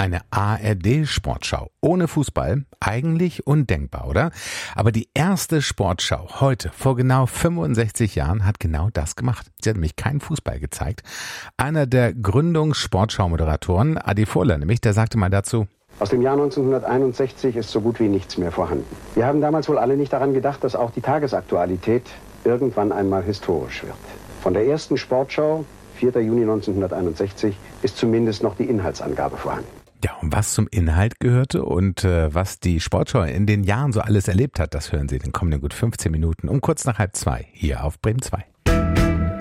Eine ARD-Sportschau ohne Fußball? Eigentlich undenkbar, oder? Aber die erste Sportschau heute, vor genau 65 Jahren, hat genau das gemacht. Sie hat nämlich keinen Fußball gezeigt. Einer der Gründungs-Sportschau-Moderatoren, Adi Vorler nämlich, der sagte mal dazu: Aus dem Jahr 1961 ist so gut wie nichts mehr vorhanden. Wir haben damals wohl alle nicht daran gedacht, dass auch die Tagesaktualität irgendwann einmal historisch wird. Von der ersten Sportschau, 4. Juni 1961, ist zumindest noch die Inhaltsangabe vorhanden. Ja, und was zum Inhalt gehörte und was die Sportschau in den Jahren so alles erlebt hat, das hören Sie in den kommenden gut 15 Minuten um kurz nach 1:30 hier auf Bremen 2.